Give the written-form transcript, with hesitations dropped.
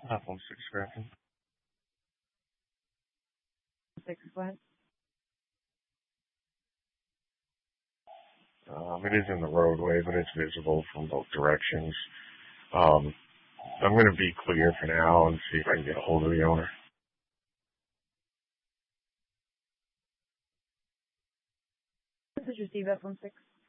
iPhone 6 scratching. 6, go ahead. It is in the roadway, but it's visible from both directions. Um, I'm going to be clear for now and see if I can get a hold of the owner. This is your Steve iPhone 6.